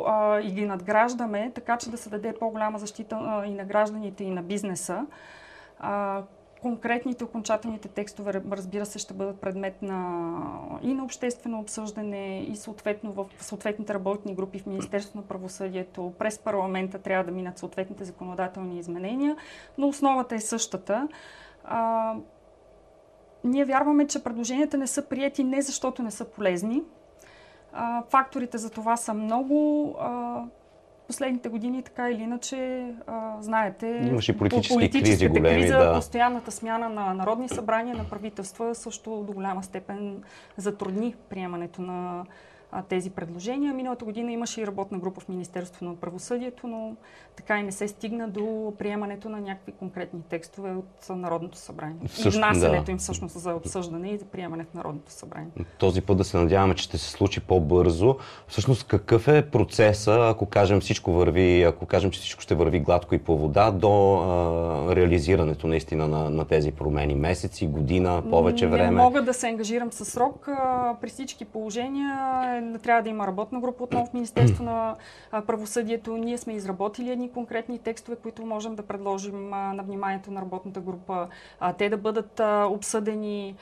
и ги надграждаме, така че да се даде по-голяма защита и на гражданите, и на бизнеса. Конкретните, окончателните текстове, разбира се, ще бъдат предмет и на обществено обсъждане, и съответно в съответните работни групи в Министерството на правосъдието. През парламента трябва да минат съответните законодателни изменения, но основата е същата. Ние вярваме, че предложенията не са приети не защото не са полезни. Факторите за това са много. Последните години, така или иначе, знаете, имаше политически големи, постоянната смяна на народни събрания, на правителства също до голяма степен затрудни приемането на тези предложения. Миналата година имаше и работна група в Министерството на правосъдието, но така и не се стигна до приемането на някакви конкретни текстове от Народното събрание. И внасянето им всъщност за обсъждане и за приемане в Народното събрание. Този път да се надяваме, че ще се случи по-бързо. Всъщност какъв е процеса, ако кажем че всичко ще върви гладко и по вода, до реализирането наистина на тези промени? Месеци, година, повече време? Не мога да се ангажирам със срок. При всички положения трябва да има работна група отново в Министерство на правосъдието. Ние сме изработили едни конкретни текстове, които можем да предложим на вниманието на работната група. Те да бъдат обсъдени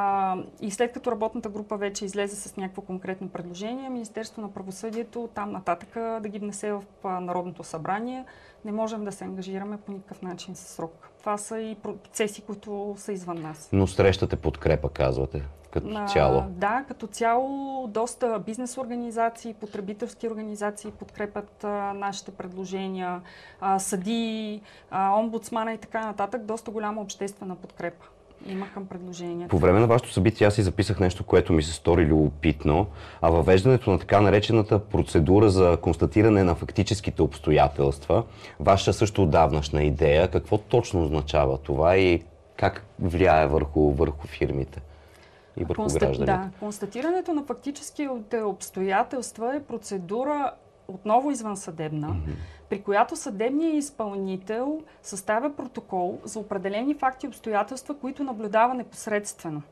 и след като работната група вече излезе с някакво конкретно предложение, Министерство на правосъдието там нататък да ги внесе в Народното събрание. Не можем да се ангажираме по никакъв начин със срок. Това са и процеси, които са извън нас. Но срещате подкрепа, казвате, като цяло? Да, като цяло доста бизнес организации, потребителски организации подкрепят нашите предложения, съдии, омбудсмана и така нататък. Доста голяма обществена подкрепа има към предложението. По време на вашето събитие аз си записах нещо, което ми се стори любопитно, въвеждането на така наречената процедура за констатиране на фактическите обстоятелства. Ваша също отдавнашна идея. Какво точно означава това и как влияе върху фирмите и върху гражданите? Да, констатирането на фактическите обстоятелства е процедура отново извънсъдебна, при която съдебният изпълнител съставя протокол за определени факти и обстоятелства, които наблюдава непосредствено.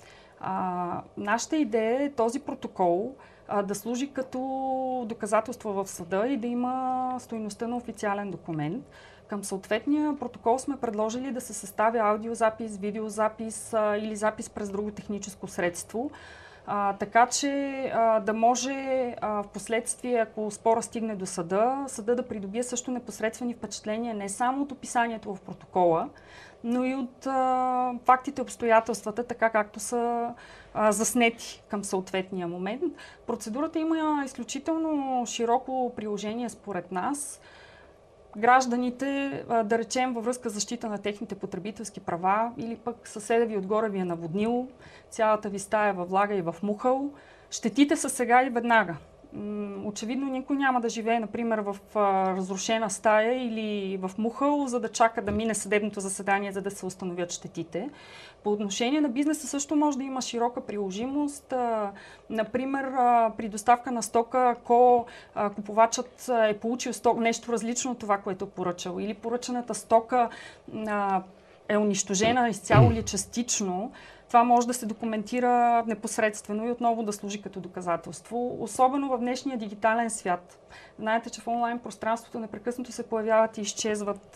Нашата идея е този протокол да служи като доказателство в съда и да има стойността на официален документ. Към съответния протокол сме предложили да се съставя аудиозапис, видеозапис или запис през друго техническо средство, така че да може в последствие, ако спора стигне до съда да придобие също непосредствени впечатления не само от описанието в протокола, но и от фактите и обстоятелствата, така както са заснети към съответния момент. Процедурата има изключително широко приложение според нас. Гражданите, да речем, във връзка с защита на техните потребителски права или пък съседа ви отгоре ви е наводнил, цялата ви стая във влага и в мухъл, щетите са сега и веднага. Очевидно никой няма да живее, например, в разрушена стая или в мухъл, за да чака да мине съдебното заседание, за да се установят щетите. По отношение на бизнеса също може да има широка приложимост. Например, при доставка на стока, ако купувачът е получил нещо различно от това, което е поръчал, или поръчаната стока е унищожена изцяло или частично, това може да се документира непосредствено и отново да служи като доказателство, особено в днешния дигитален свят. Знаете, че в онлайн пространството непрекъснато се появяват и изчезват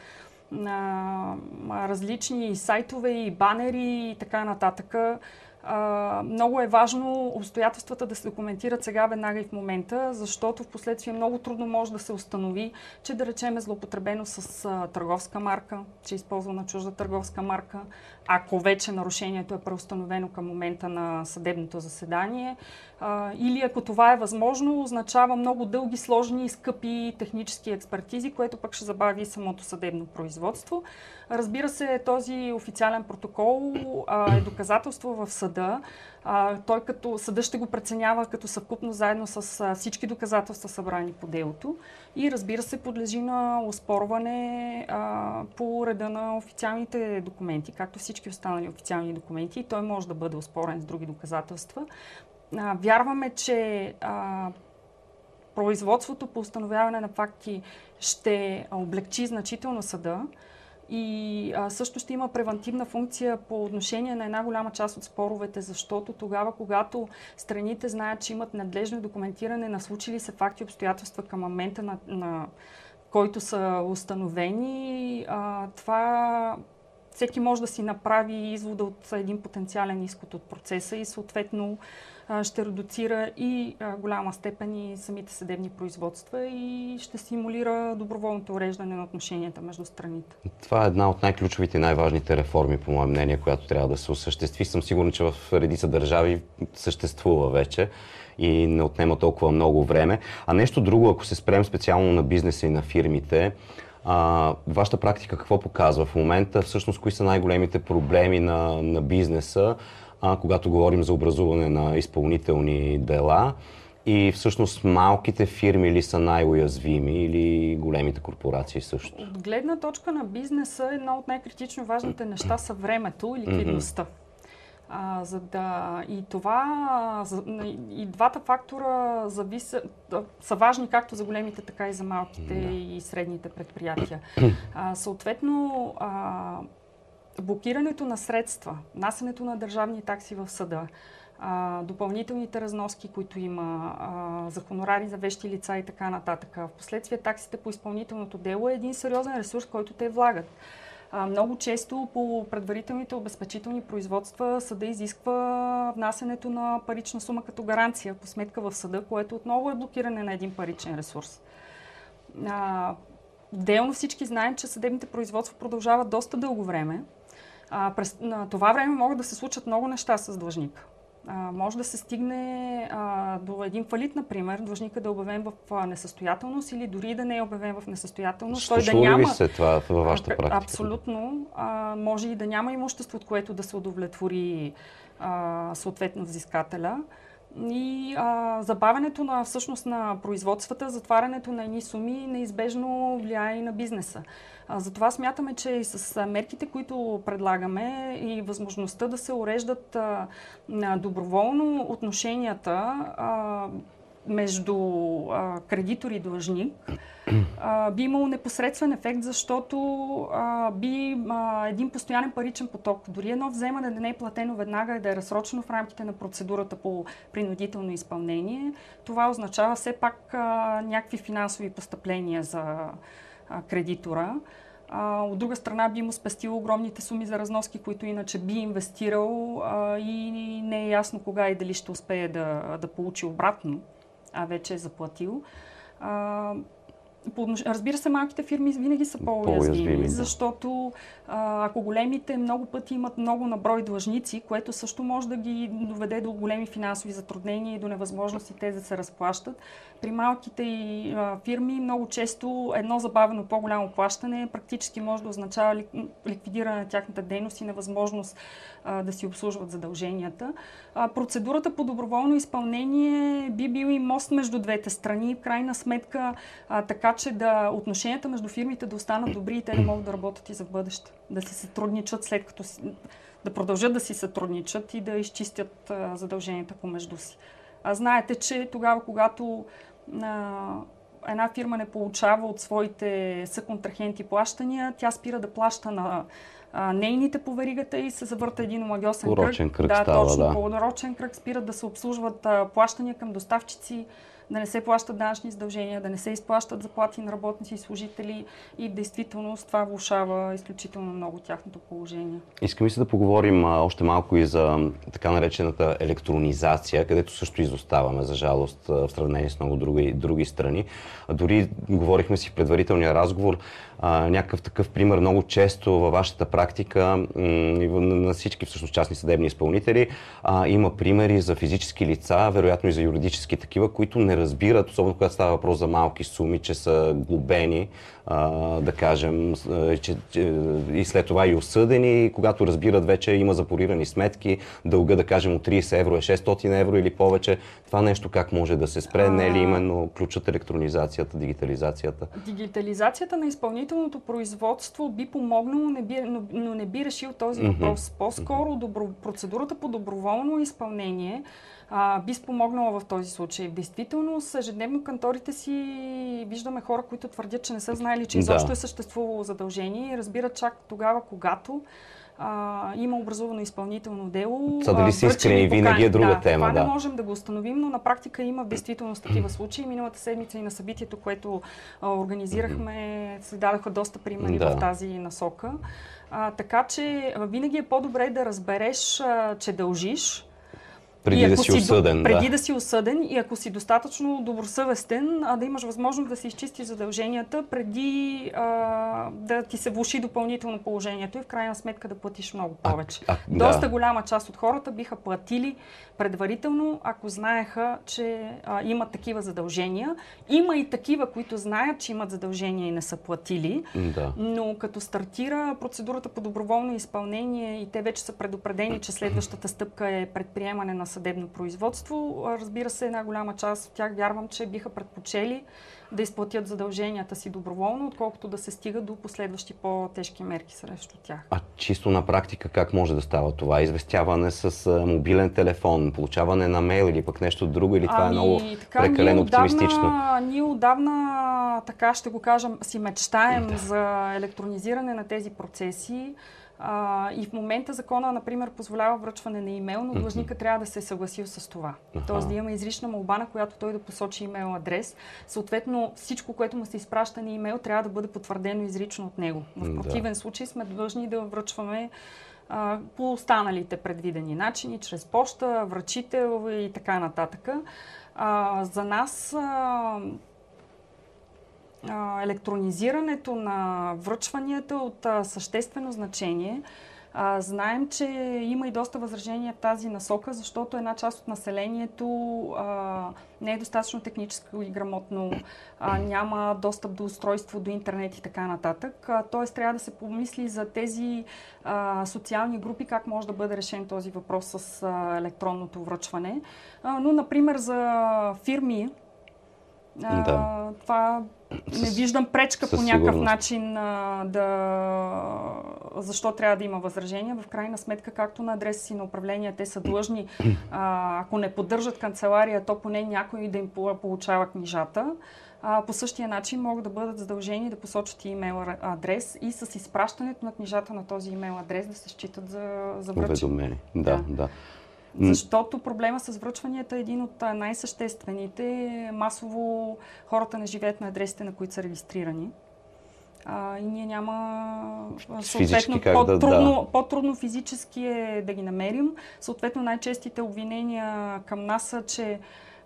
различни сайтове и банери и така нататък. Много е важно обстоятелствата да се документират сега, веднага и в момента, защото в последствие много трудно може да се установи, че да речем е злоупотребено с търговска марка, че е използвана чужда търговска марка, ако вече нарушението е преустановено към момента на съдебното заседание, или ако това е възможно, означава много дълги, сложни и скъпи технически експертизи, което пък ще забави самото съдебно производство. Разбира се, този официален протокол е доказателство в съда. Той като съда ще го преценява като съвкупно заедно с всички доказателства събрани по делото и разбира се подлежи на оспорване по реда на официалните документи, както всички останали официални документи, и той може да бъде оспорен с други доказателства. Вярваме, че производството по установяване на факти ще облегчи значително съда, И също ще има превантивна функция по отношение на една голяма част от споровете, защото тогава, когато страните знаят, че имат надлежно документиране на случили се факти и обстоятелства към момента, на който са установени, това всеки може да си направи извода от един потенциален изход от процеса и съответно ще редуцира и голяма степен и самите съдебни производства и ще стимулира доброволното уреждане на отношенията между страните. Това е една от най-ключовите и най-важните реформи, по мое мнение, която трябва да се осъществи. Съм сигурен, че в редица държави съществува вече и не отнема толкова много време. А нещо друго, ако се спрем специално на бизнеса и на фирмите, вашата практика какво показва? В момента всъщност кои са най-големите проблеми на бизнеса, когато говорим за образуване на изпълнителни дела, и всъщност малките фирми ли са най-уязвими или големите корпорации също? От гледна точка на бизнеса, едно от най-критично важните неща са времето и ликвидността. И двата фактора са важни както за големите, така и за малките и средните предприятия. Съответно, блокирането на средства, внасянето на държавни такси в съда, допълнителните разноски, които има, за хонорари за вещи лица и така нататък. Впоследствие таксите по изпълнителното дело е един сериозен ресурс, който те влагат. Много често по предварителните обезпечителни производства съда изисква внасянето на парична сума като гаранция по сметка в съда, което отново е блокиране на един паричен ресурс. Отделно всички знаем, че съдебните производства продължават доста дълго време. През това време могат да се случат много неща с длъжника. Може да се стигне до един фалит, например, длъжника да е обявен в несъстоятелност или дори да не е обявен в несъстоятелност. Случва ли се това във вашата практика? Абсолютно. Може и да няма имущество, от което да се удовлетвори съответно взискателя. И забавянето на производствата, затварянето на едни суми неизбежно влияе и на бизнеса. Затова смятаме, че и с мерките, които предлагаме и възможността да се уреждат доброволно отношенията между кредитор и длъжник, би имало непосредствен ефект, защото един постоянен паричен поток, дори едно вземане да не е платено веднага и да е разсрочено в рамките на процедурата по принудително изпълнение, това означава все пак някакви финансови постъпления за кредитора. От друга страна би му спестило огромните суми за разноски, които иначе би инвестирал и не е ясно кога и дали ще успее да получи обратно, а вече е заплатил. Разбира се, малките фирми винаги са по-уязвими, защото ако големите много пъти имат много наброй длъжници, което също може да ги доведе до големи финансови затруднения и до невъзможности те да се разплащат. При малките фирми много често едно забавено по-голямо плащане практически може да означава ликвидиране на тяхната дейност и невъзможност да си обслужват задълженията. Процедурата по доброволно изпълнение би бил и мост между двете страни. В крайна сметка, така че отношенията между фирмите да останат добри и те да могат да работят и за бъдеще. Да си сътрудничат да продължат да си сътрудничат и да изчистят задълженията помежду си. Знаете, че тогава, когато една фирма не получава от своите съконтрахенти плащания, тя спира да плаща на нейните по веригата и се завърта един омагьосен кръг. Порочен кръг порочен кръг, спират да се обслужват плащания към доставчици, да не се плащат данъчни задължения, да не се изплащат заплати на работници и служители и в действителност това влошава изключително много тяхното положение. Искам и се да поговорим още малко и за така наречената електронизация, където също изоставаме, за жалост, в сравнение с много други страни. Дори говорихме си в предварителния разговор, някакъв такъв пример много често във вашата практика на всички всъщност частни съдебни изпълнители има примери за физически лица, вероятно и за юридически такива, които не разбират, особено когато става въпрос за малки суми, че са глобени, да кажем, и след това и осъдени, когато разбират вече има запорирани сметки, дълга, да кажем, от 30 евро е 600 евро или повече. Това нещо как може да се спре? Не е ли именно ключът електронизацията, дигитализацията? Дигитализацията на изпълнителното производство би помогнало, но не би решил този въпрос. По-скоро процедурата по доброволно изпълнение би спомогнала в този случай. В действителност, ежедневно канторите си виждаме хора, които твърдят, че не са знаели, че изобщо е съществувало задължение и разбират чак тогава, когато има образувано изпълнително дело. Дали са искрени, винаги е друга тема. Това не можем да го установим, но на практика има в действителност такива случаи. Миналата седмица и на събитието, което организирахме, се дадоха доста примери в тази насока. Така че винаги е по-добре да разбереш, че дължиш, преди да си осъден. Преди да си осъден и ако си достатъчно добросъвестен, да имаш възможност да си изчистиш задълженията, преди да ти се влоши допълнително положението и в крайна сметка да платиш много повече. Доста голяма част от хората биха платили предварително, ако знаеха, че имат такива задължения. Има и такива, които знаят, че имат задължения и не са платили, но като стартира процедурата по доброволно изпълнение и те вече са предупредени, че следващата стъпка е предприемане на съдебно производство, разбира се, една голяма част от тях вярвам, че биха предпочели да изплатят задълженията си доброволно, отколкото да се стига до последващи по-тежки мерки срещу тях. Чисто на практика как може да става това? Известяване с мобилен телефон, получаване на мейл или пък нещо друго, или това е много прекалено оптимистично? Ние отдавна, така ще го кажем, си мечтаем за електронизиране на тези процеси. И в момента закона, например, позволява връчване на имейл, но длъжника трябва да се е съгласил с това. Тоест да има изрична молба, на която той да посочи имейл адрес. Съответно, всичко, което му се изпраща на имейл, трябва да бъде потвърдено изрично от него. В противен случай сме длъжни да връчваме по останалите предвидени начини, чрез поща, връчител и така нататък. За нас електронизирането на връчванията от съществено значение. Знаем, че има и доста възражения в тази насока, защото една част от населението не е достатъчно технически и грамотно, няма достъп до устройство, до интернет и така нататък. Тоест трябва да се помисли за тези социални групи, как може да бъде решен този въпрос с електронното връчване. Но, например, за фирми, това не виждам пречка по някакъв начин защо трябва да има възражения. В крайна сметка, както на адреса си на управление, те са длъжни, ако не поддържат канцелария, то поне някой да им получава книжата. По същия начин могат да бъдат задължени да посочат и имейл адрес и с изпращането на книжата на този имейл адрес да се считат за връчени. Да. Защото проблема с връчванията е един от най-съществените. Масово хората не живеят на адресите, на които са регистрирани. И ние няма... Съответно, по-трудно физически е да ги намерим. Съответно, най-честите обвинения към нас са, че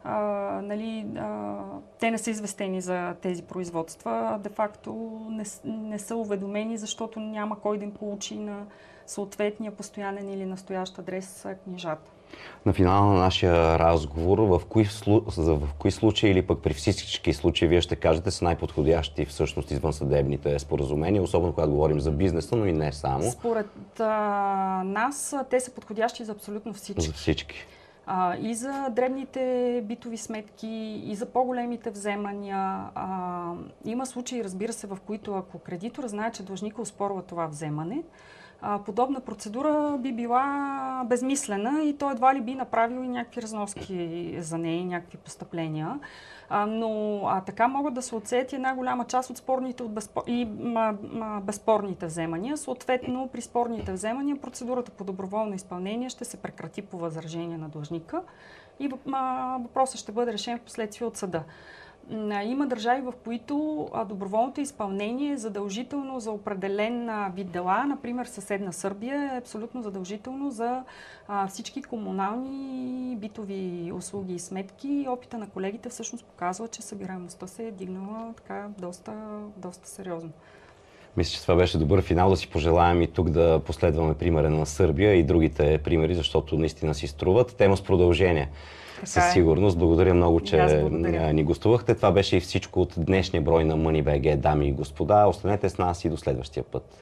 те не са известени за тези производства. Де-факто не са уведомени, защото няма кой да им получи на съответния постоянен или настоящ адрес книжата. На финала на нашия разговор, в кои случаи или пък при всички случаи вие ще кажете са най-подходящи всъщност извънсъдебните споразумения, особено когато говорим за бизнеса, но и не само? Според нас те са подходящи за абсолютно всички. За всички. И за дребните битови сметки, и за по-големите вземания. Има случаи, разбира се, в които ако кредитор знае, че длъжника оспорва това вземане, подобна процедура би била безмислена и той едва ли би направил и някакви разноски за нея, някакви постъпления. Но така могат да се отсеят една голяма част от спорните и безспорните вземания. Съответно, при спорните вземания процедурата по доброволно изпълнение ще се прекрати по възражение на длъжника и въпросът ще бъде решен в последствие от съда. Има държави, в които доброволното изпълнение е задължително за определен вид дела. Например, съседна Сърбия е абсолютно задължително за всички комунални битови услуги и сметки. Опита на колегите всъщност показва, че събираемостта се е дигнала така доста сериозно. Мисля, че това беше добър финал. Да си пожелаем и тук да последваме примера на Сърбия и другите примери, защото наистина си струват. Тема с продължение. Със сигурност. Благодаря много, че ни гостувахте. Това беше и всичко от днешния брой на Money.bg, дами и господа. Останете с нас и до следващия път.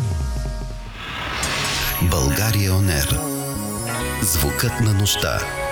България On Air. Звукът на нощта.